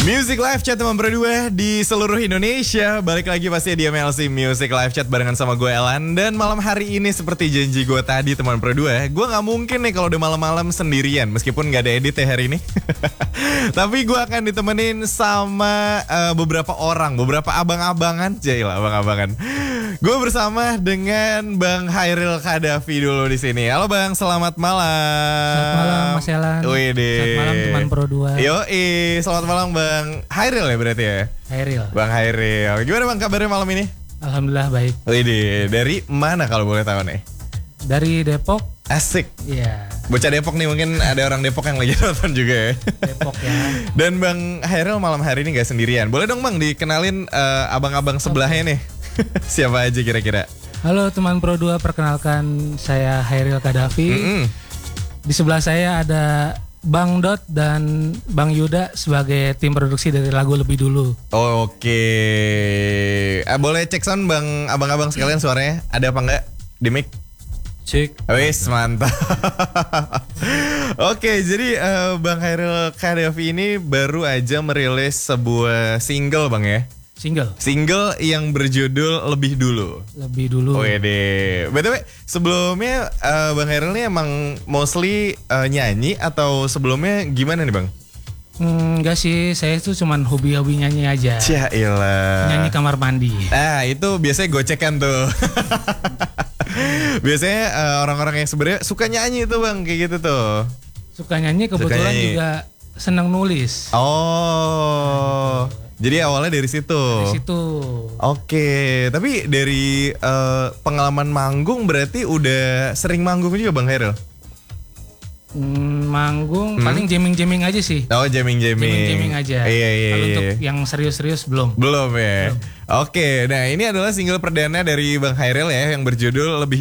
Music Live Chat teman berdua di seluruh Indonesia. Balik lagi pasti di MLC Music Live Chat barengan sama gue Elan. Dan malam hari ini seperti janji gue tadi teman berdua, gue gak mungkin nih kalau udah malam-malam sendirian. Meskipun gak ada edit ya hari ini. Tapi gue akan ditemenin sama beberapa orang, beberapa abang-abangan. Jailah abang-abangan. Gue bersama dengan Bang Hairil Kadafi dulu di sini. Halo Bang, selamat malam. Selamat malam Mas Elan. Selamat malam teman Pro 2. Yoi, selamat malam Bang Hairil ya berarti ya? Hairil. Bang Hairil. Gimana Bang kabarnya malam ini? Alhamdulillah baik. Widih, dari mana kalau boleh tahu nih? Dari Depok. Asik. Iya. Bocah Depok nih, mungkin ada orang Depok yang lagi nonton juga ya. Depok ya. Dan Bang Hairil malam hari ini gak sendirian. Boleh dong Bang dikenalin abang-abang sebelahnya nih. Siapa aja kira-kira? Halo teman Pro 2, perkenalkan saya Hairil Kadafi. Di sebelah saya ada Bang Dot dan Bang Yuda sebagai tim produksi dari lagu Lebih Dulu. Oke. Boleh cek sound Bang, abang-abang sekalian suaranya ada apa enggak di mic? Cek. Wis mantap. Oke, jadi Bang Hairil Kadafi ini baru aja merilis sebuah single Bang ya? Single yang berjudul Lebih Dulu. Lebih Dulu. Wede. BTW sebelumnya Bang Hairil ini emang mostly nyanyi atau sebelumnya gimana nih Bang? Enggak sih, saya tuh cuman hobi-hobi nyanyi aja. Cailah. Nyanyi kamar mandi. Itu biasanya gocekan tuh. Biasanya orang-orang yang sebenarnya suka nyanyi tuh Bang, kayak gitu tuh. Suka nyanyi, kebetulan juga senang nulis. Oh. Jadi awalnya dari situ. Dari situ. Oke, tapi dari pengalaman manggung berarti udah sering manggung juga Bang Hairil? Manggung paling jamming aja sih. Oh, jamming aja. Iya. Kalau untuk yang serius belum. Belum ya. Oke, nah ini adalah single perdana dari Bang Hairil ya yang berjudul Lebih